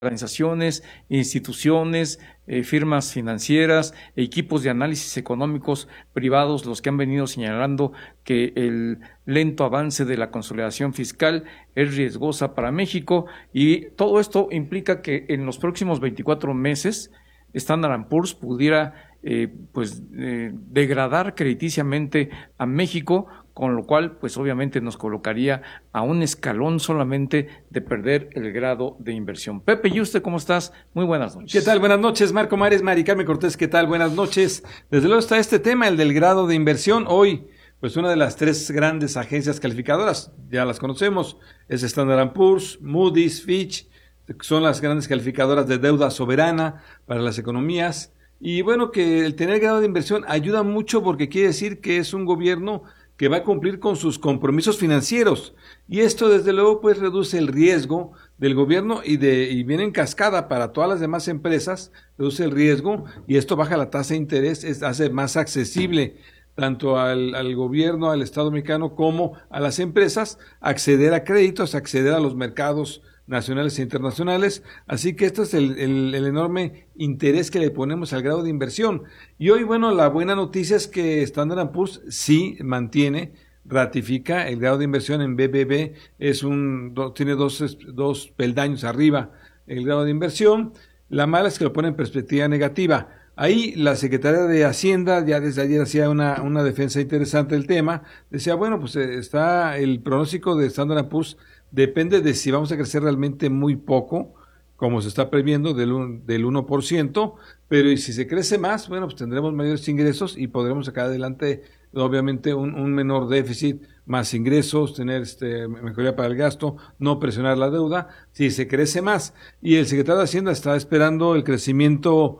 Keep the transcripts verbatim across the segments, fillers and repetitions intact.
organizaciones, instituciones, eh, firmas financieras, equipos de análisis económicos privados, los que han venido señalando que el lento avance de la consolidación fiscal es riesgosa para México, y todo esto implica que en los próximos veinticuatro meses Standard and Poor's pudiera eh, pues eh, degradar crediticiamente a México, con lo cual pues obviamente nos colocaría a un escalón solamente de perder el grado de inversión. Pepe, ¿y usted cómo estás? Muy buenas noches. ¿Qué tal? Buenas noches, Marco Mares, Mari Carmen Cortés, ¿qué tal? Buenas noches. Desde luego está este tema, el del grado de inversión. Hoy, pues una de las tres grandes agencias calificadoras, ya las conocemos, es Standard and Poor's, Moody's, Fitch, son las grandes calificadoras de deuda soberana para las economías. Y bueno, que el tener grado de inversión ayuda mucho porque quiere decir que es un gobierno que va a cumplir con sus compromisos financieros, y esto desde luego pues reduce el riesgo del gobierno y de y viene en cascada para todas las demás empresas, reduce el riesgo y esto baja la tasa de interés, es, hace más accesible tanto al, al gobierno, al Estado mexicano, como a las empresas acceder a créditos, acceder a los mercados nacionales e internacionales. Así que este es el, el, el enorme interés que le ponemos al grado de inversión. Y hoy, bueno, la buena noticia es que Standard and Poor's sí mantiene, ratifica el grado de inversión en B B B, es un, do, tiene dos, dos peldaños arriba el grado de inversión. La mala es que lo pone en perspectiva negativa. Ahí la Secretaría de Hacienda ya desde ayer hacía una, una defensa interesante del tema. Decía, bueno, pues está el pronóstico de Standard and Poor's, depende de si vamos a crecer realmente muy poco, como se está previendo, del, del uno por ciento, pero y si se crece más, bueno, pues tendremos mayores ingresos y podremos sacar adelante, obviamente, un, un menor déficit, más ingresos, tener este, mejoría para el gasto, no presionar la deuda, si se crece más. Y el secretario de Hacienda está esperando el crecimiento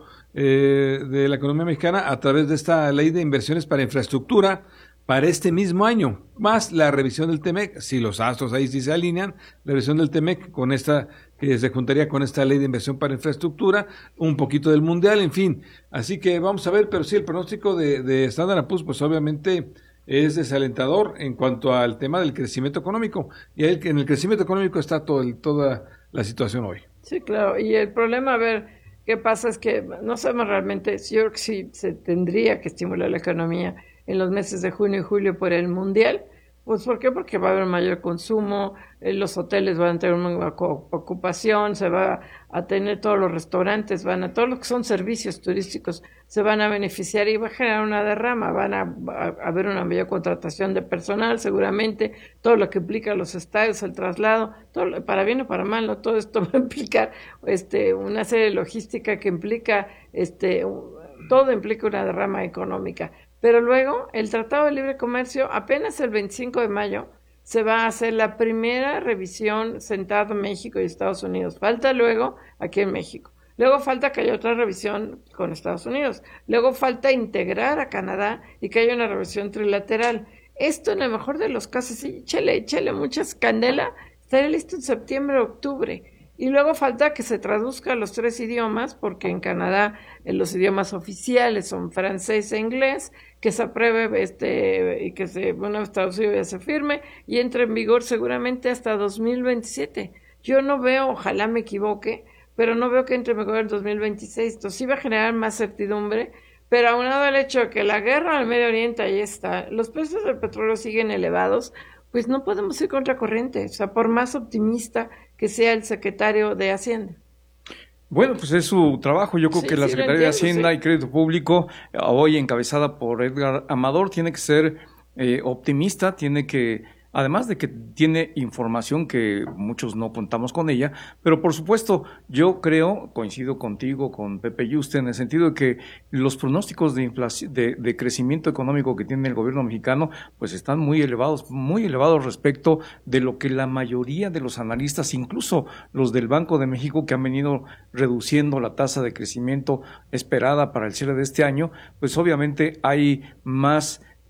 eh, de la economía mexicana a través de esta ley de inversiones para infraestructura, para este mismo año, más la revisión del TEMEC, si los astros ahí sí se alinean, la revisión del TEMEC con esta, que se juntaría con esta ley de inversión para infraestructura, un poquito del mundial, en fin. Así que vamos a ver, pero sí, el pronóstico de, de Standard and Poor's, pues obviamente es desalentador en cuanto al tema del crecimiento económico, y ahí en el crecimiento económico está todo el, toda la situación hoy. Sí, claro, y el problema, a ver, ¿qué pasa? Es que no sabemos realmente, yo creo que sí se tendría que estimular la economía en los meses de junio y julio por el mundial. Pues ¿por qué? Porque va a haber mayor consumo, eh, los hoteles van a tener una ocupación, se va a tener todos los restaurantes, van a todos los que son servicios turísticos se van a beneficiar y va a generar una derrama, van a, a, a haber una mayor contratación de personal, seguramente todo lo que implica los estadios, el traslado, todo, para bien o para mal, ¿no? Todo esto va a implicar este una serie de logística que implica este todo implica una derrama económica. Pero luego, el Tratado de Libre Comercio, apenas el veinticinco de mayo, se va a hacer la primera revisión sentado México y Estados Unidos. Falta luego aquí en México. Luego falta que haya otra revisión con Estados Unidos. Luego falta integrar a Canadá y que haya una revisión trilateral. Esto, en el mejor de los casos, sí, échale, échale muchas candela, estaría listo en septiembre o octubre. Y luego falta que se traduzca a los tres idiomas, porque en Canadá eh, los idiomas oficiales son francés e inglés, que se apruebe este y que se, una vez traducido ya se firme y entre en vigor seguramente hasta dos mil veintisiete. Yo no veo, ojalá me equivoque, pero no veo que entre en vigor en dos mil veintiséis. Entonces sí va a generar más certidumbre, pero aunado al hecho de que la guerra al Medio Oriente ahí está, los precios del petróleo siguen elevados, pues no podemos ir contracorriente, o sea, por más optimista que sea el secretario de Hacienda. Bueno, pues es su trabajo. Yo creo Sí, que la sí, Secretaría entiendo, de Hacienda sí. y Crédito Público, hoy encabezada por Edgar Amador, tiene que ser eh, optimista, tiene que, además de que tiene información que muchos no contamos con ella, pero por supuesto yo creo, coincido contigo, con Pepe Yuste, en el sentido de que los pronósticos de inflación, de, de crecimiento económico que tiene el gobierno mexicano, pues están muy elevados, muy elevados respecto de lo que la mayoría de los analistas, incluso los del Banco de México, que han venido reduciendo la tasa de crecimiento esperada para el cierre de este año, pues obviamente hay más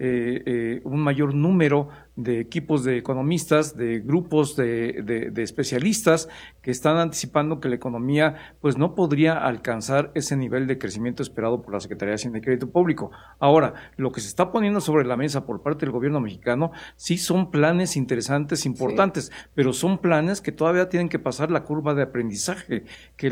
eh, eh, un mayor número de equipos de economistas, de grupos de, de, de especialistas que están anticipando que la economía pues no podría alcanzar ese nivel de crecimiento esperado por la Secretaría de Hacienda y Crédito Público. Ahora, lo que se está poniendo sobre la mesa por parte del gobierno mexicano sí son planes interesantes, importantes, sí, pero son planes que todavía tienen que pasar la curva de aprendizaje, que